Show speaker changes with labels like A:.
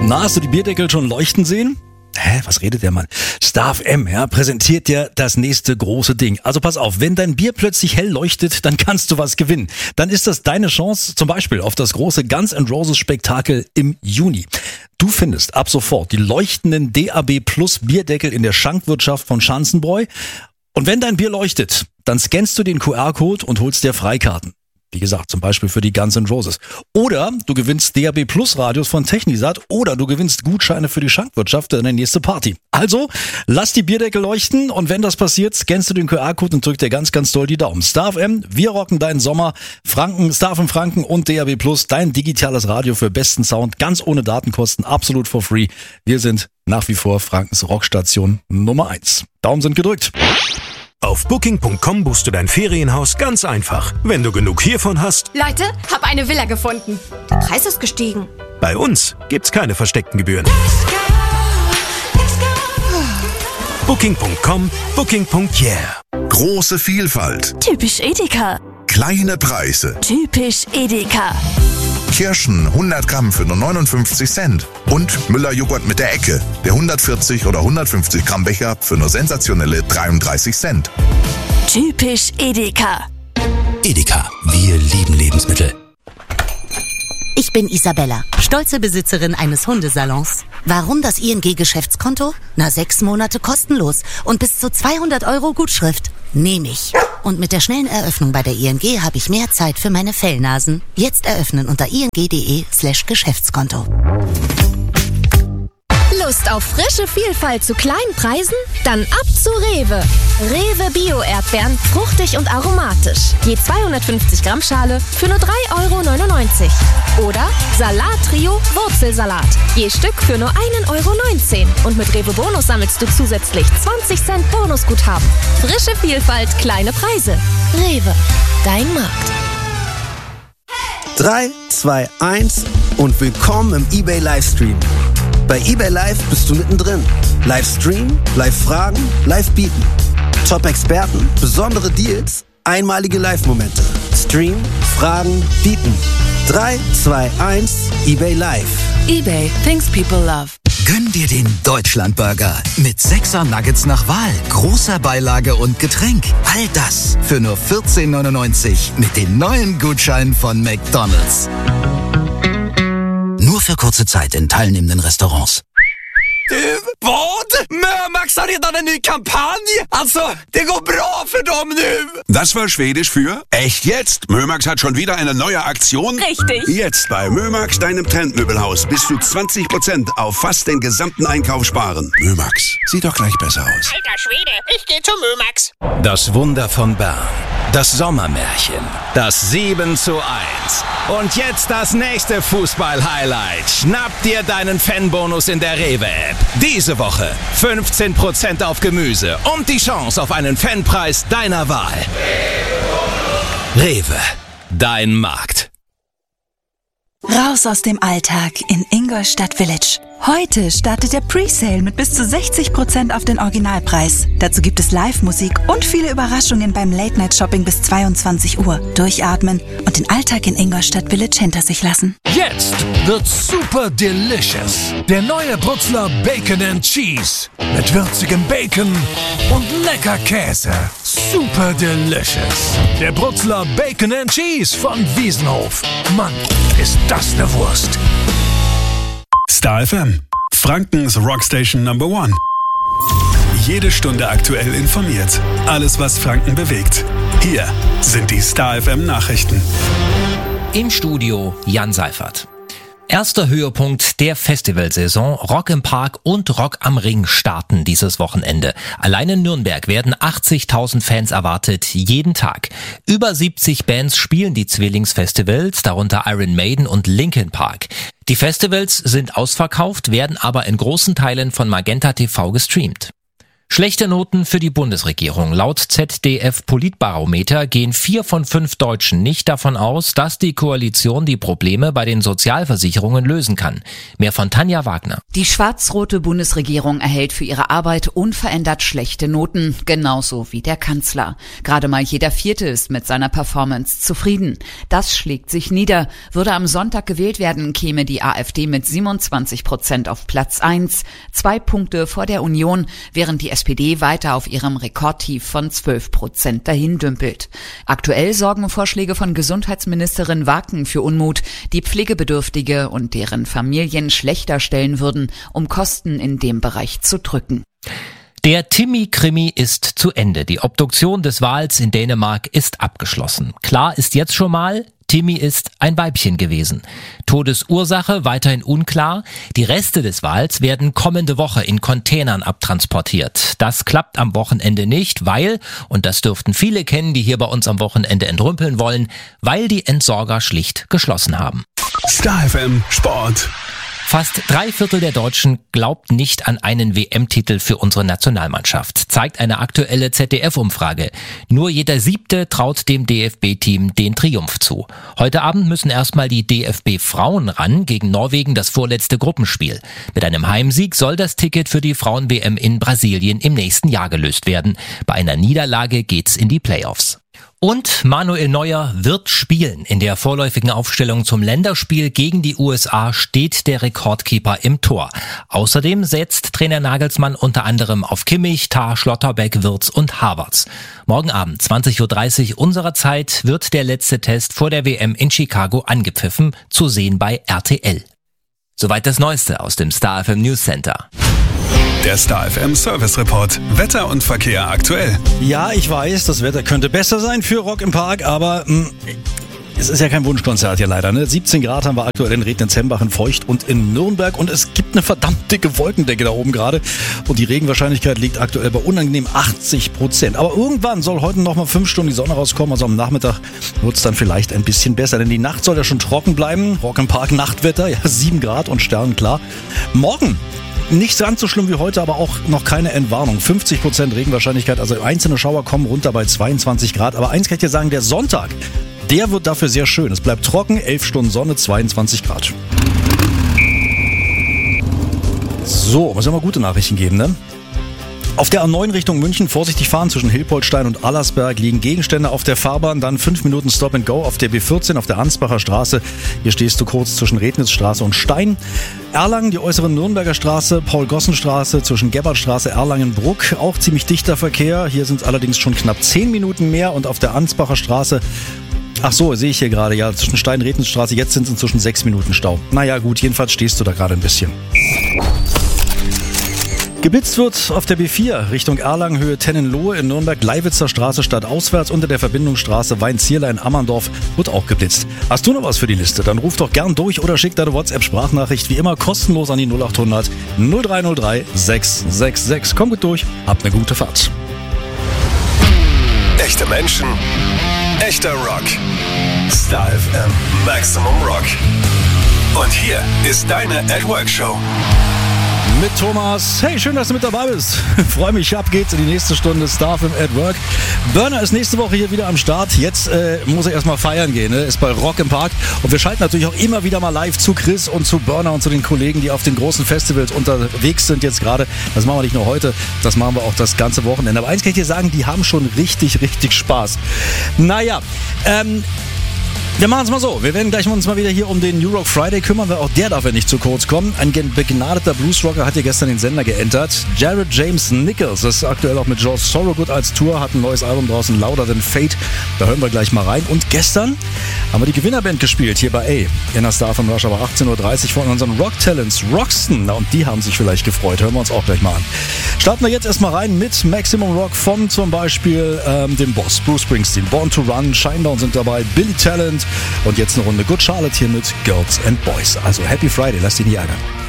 A: Na, hast du die Bierdeckel schon leuchten sehen? Was redet der Mann? Star FM, präsentiert dir das nächste große Ding. Also pass auf, wenn dein Bier plötzlich hell leuchtet, dann kannst du was gewinnen. Dann ist das deine Chance, zum Beispiel auf das große Guns N' Roses Spektakel im Juni. Du findest ab sofort die leuchtenden DAB Plus Bierdeckel in der Schankwirtschaft von Schanzenbräu. Und wenn dein Bier leuchtet, dann scannst du den QR-Code und holst dir Freikarten. Wie gesagt, zum Beispiel für die Guns N' Roses. Oder du gewinnst DAB Plus Radios von Technisat oder du gewinnst Gutscheine für die Schankwirtschaft in der nächste Party. Also, lass die Bierdeckel leuchten und wenn das passiert, scannst du den QR-Code und drückt dir ganz, ganz doll die Daumen. Star FM, wir rocken deinen Sommer. Star FM Franken und DAB Plus, dein digitales Radio für besten Sound, ganz ohne Datenkosten, absolut for free. Wir sind nach wie vor Frankens Rockstation Nummer 1. Daumen sind gedrückt.
B: Auf Booking.com buchst du dein Ferienhaus ganz einfach. Wenn du genug hiervon hast...
C: Leute, hab eine Villa gefunden. Der Preis ist gestiegen.
B: Bei uns gibt's keine versteckten Gebühren. Booking.com, Booking.yeah.
D: Große Vielfalt.
E: Typisch Edeka.
D: Kleine Preise.
E: Typisch Edeka.
D: Kirschen 100 Gramm für nur 59 Cent. Und Müller-Joghurt mit der Ecke. Der 140 oder 150 Gramm Becher für nur sensationelle 33 Cent.
E: Typisch Edeka.
F: Edeka, wir lieben Lebensmittel.
G: Ich bin Isabella, stolze Besitzerin eines Hundesalons. Warum das ING-Geschäftskonto? 6 Monate kostenlos und bis zu 200 € Gutschrift. Nehme ich. Und mit der schnellen Eröffnung bei der ING habe ich mehr Zeit für meine Fellnasen. Jetzt eröffnen unter ing.de/Geschäftskonto.
H: Lust auf frische Vielfalt zu kleinen Preisen? Dann ab zu Rewe. Rewe Bio-Erdbeeren, fruchtig und aromatisch. Je 250 Gramm Schale für nur 3,99 €. Oder Salat-Trio Wurzelsalat. Je Stück für nur 1,19 € Und mit Rewe Bonus sammelst du zusätzlich 20 Cent Bonusguthaben. Frische Vielfalt, kleine Preise. Rewe, dein Markt.
I: 3, 2, 1 und willkommen im eBay Livestream. Bei eBay Live bist du mittendrin. Livestream, Live-Fragen, Live-Bieten. Top-Experten, besondere Deals, einmalige Live-Momente. Stream, Fragen, Bieten. 3, 2, 1, eBay Live.
E: eBay, things people love.
F: Gönn dir den Deutschlandburger mit 6er Nuggets nach Wahl, großer Beilage und Getränk. All das für nur 14,99 € mit den neuen Gutscheinen von McDonald's. Nur für kurze Zeit in teilnehmenden Restaurants.
J: Du, vad? Mömax har redan en ny kampanj. Alltså, det går bra för dem nu.
K: Das war Schwedisch für echt jetzt. Mömax hat schon wieder eine neue Aktion.
E: Richtig.
K: Jetzt bei Mömax, deinem Trendmöbelhaus, bis zu 20% auf fast den gesamten Einkauf sparen. Mömax, sieht doch gleich besser aus.
L: Alter Schwede, ich geh zu Mömax.
M: Das Wunder von Bern. Das Sommermärchen. Das 7:1. Und jetzt das nächste Fußball-Highlight. Schnapp dir deinen Fanbonus in der Rewe-App. Diese Woche 15% auf Gemüse und die Chance auf einen Fanpreis deiner Wahl. Rewe, dein Markt.
N: Raus aus dem Alltag in Ingolstadt Village. Heute startet der Presale mit bis zu 60% auf den Originalpreis. Dazu gibt es Live-Musik und viele Überraschungen beim Late-Night-Shopping bis 22 Uhr. Durchatmen und den Alltag in Ingolstadt Village hinter sich lassen.
O: Jetzt wird super delicious. Der neue Brutzler Bacon and Cheese. Mit würzigem Bacon und lecker Käse. Super delicious. Der Brutzler Bacon and Cheese von Wiesenhof. Mann, ist das eine Wurst.
P: Star FM, Frankens Rockstation Number 1. Jede Stunde aktuell informiert. Alles, was Franken bewegt. Hier sind die Star FM Nachrichten.
Q: Im Studio Jan Seifert. Erster Höhepunkt der Festivalsaison. Rock im Park und Rock am Ring starten dieses Wochenende. Allein in Nürnberg werden 80.000 Fans erwartet, jeden Tag. Über 70 Bands spielen die Zwillingsfestivals, darunter Iron Maiden und Linkin Park. Die Festivals sind ausverkauft, werden aber in großen Teilen von Magenta TV gestreamt. Schlechte Noten für die Bundesregierung. Laut ZDF-Politbarometer gehen 4 von 5 Deutschen nicht davon aus, dass die Koalition die Probleme bei den Sozialversicherungen lösen kann. Mehr von Tanja Wagner.
R: Die schwarz-rote Bundesregierung erhält für ihre Arbeit unverändert schlechte Noten, genauso wie der Kanzler. Gerade mal jeder Vierte ist mit seiner Performance zufrieden. Das schlägt sich nieder. Würde am Sonntag gewählt werden, käme die AfD mit 27% auf Platz 1, 2 Punkte vor der Union, während die SPD weiter auf ihrem Rekordtief von 12% dahin dümpelt. Aktuell sorgen Vorschläge von Gesundheitsministerin Waken für Unmut, die Pflegebedürftige und deren Familien schlechter stellen würden, um Kosten in dem Bereich zu drücken.
Q: Der Timmy-Krimi ist zu Ende. Die Obduktion des Wals in Dänemark ist abgeschlossen. Klar ist jetzt schon mal, Timmy ist ein Weibchen gewesen. Todesursache weiterhin unklar. Die Reste des Wals werden kommende Woche in Containern abtransportiert. Das klappt am Wochenende nicht, weil, und das dürften viele kennen, die hier bei uns am Wochenende entrümpeln wollen, weil die Entsorger schlicht geschlossen haben.
P: Star FM Sport.
Q: Fast 3/4 der Deutschen glaubt nicht an einen WM-Titel für unsere Nationalmannschaft, zeigt eine aktuelle ZDF-Umfrage. Nur jeder 7. traut dem DFB-Team den Triumph zu. Heute Abend müssen erstmal die DFB-Frauen ran, gegen Norwegen das vorletzte Gruppenspiel. Mit einem Heimsieg soll das Ticket für die Frauen-WM in Brasilien im nächsten Jahr gelöst werden. Bei einer Niederlage geht's in die Playoffs. Und Manuel Neuer wird spielen. In der vorläufigen Aufstellung zum Länderspiel gegen die USA steht der Rekordkeeper im Tor. Außerdem setzt Trainer Nagelsmann unter anderem auf Kimmich, Tah, Schlotterbeck, Wirtz und Havertz. Morgen Abend 20:30 Uhr unserer Zeit wird der letzte Test vor der WM in Chicago angepfiffen, zu sehen bei RTL. Soweit das Neueste aus dem Star FM News Center.
P: Der Star FM Service Report. Wetter und Verkehr aktuell.
A: Ja, ich weiß, das Wetter könnte besser sein für Rock im Park, aber es ist ja kein Wunschkonzert hier leider. Ne? 17 Grad haben wir aktuell in Rednitz-Hembach, in Feucht und in Nürnberg und es gibt eine verdammt dicke Wolkendecke da oben gerade und die Regenwahrscheinlichkeit liegt aktuell bei unangenehm 80%. Aber irgendwann soll heute noch mal 5 Stunden die Sonne rauskommen, also am Nachmittag wird es dann vielleicht ein bisschen besser, denn die Nacht soll ja schon trocken bleiben. Rock im Park Nachtwetter, ja 7 Grad und sternenklar. Morgen nicht ganz so schlimm wie heute, aber auch noch keine Entwarnung. 50% Regenwahrscheinlichkeit, also einzelne Schauer kommen runter bei 22 Grad. Aber eins kann ich dir sagen, der Sonntag, der wird dafür sehr schön. Es bleibt trocken, 11 Stunden Sonne, 22 Grad. So, muss ja mal gute Nachrichten geben, ne? Auf der A9 Richtung München vorsichtig fahren zwischen Hilpoltstein und Allersberg liegen Gegenstände auf der Fahrbahn, dann 5 Minuten Stop and Go auf der B14 auf der Ansbacher Straße. Hier stehst du kurz zwischen Rednitzstraße und Stein. Erlangen, die äußere Nürnberger Straße, Paul-Gossen-Straße zwischen Gebhardtstraße, Erlangen-Bruck, auch ziemlich dichter Verkehr. Hier sind es allerdings schon knapp 10 Minuten mehr und auf der Ansbacher Straße, ach so, sehe ich hier gerade, ja, zwischen Stein-Rednitzstraße, jetzt sind es inzwischen 6 Minuten Stau. Naja gut, jedenfalls stehst du da gerade ein bisschen. Geblitzt wird auf der B4 Richtung Erlangen, Höhe Tennenlohe in Nürnberg, Leiwitzer Straße stadtauswärts unter der Verbindungsstraße Weinzierlein Ammerndorf wird auch geblitzt. Hast du noch was für die Liste? Dann ruf doch gern durch oder schick deine WhatsApp-Sprachnachricht wie immer kostenlos an die 0800 0303 666. Komm gut durch, habt eine gute Fahrt.
P: Echte Menschen, echter Rock. Star FM Maximum Rock. Und hier ist deine At-Work-Show.
A: Mit Thomas. Hey, schön, dass du mit dabei bist. Freue mich, ab geht's in die nächste Stunde Star FM at Work. Burner ist nächste Woche hier wieder am Start. Jetzt muss er erstmal feiern gehen, ne? Ist bei Rock im Park. Und wir schalten natürlich auch immer wieder mal live zu Chris und zu Burner und zu den Kollegen, die auf den großen Festivals unterwegs sind jetzt gerade. Das machen wir nicht nur heute, das machen wir auch das ganze Wochenende. Aber eins kann ich dir sagen, die haben schon richtig, richtig Spaß. Naja, wir machen es mal so. Wir werden gleich uns mal wieder hier um den New Rock Friday kümmern, weil auch der darf ja nicht zu kurz kommen. Ein begnadeter Bluesrocker hat ja gestern den Sender geentert. Jared James Nichols ist aktuell auch mit George Thorogood als Tour, hat ein neues Album draußen, Louder Than Fate. Da hören wir gleich mal rein. Und gestern haben wir die Gewinnerband gespielt, hier bei A. In der Star von Rush, aber 18:30 Uhr von unseren Rock Talents, Roxton. Und die haben sich vielleicht gefreut. Hören wir uns auch gleich mal an. Starten wir jetzt erstmal rein mit Maximum Rock von zum Beispiel dem Boss, Bruce Springsteen. Born to Run, Shinedown sind dabei, Billy Talent. Und jetzt eine Runde Good Charlotte hier mit Girls and Boys. Also Happy Friday, lasst dich nicht ärgern.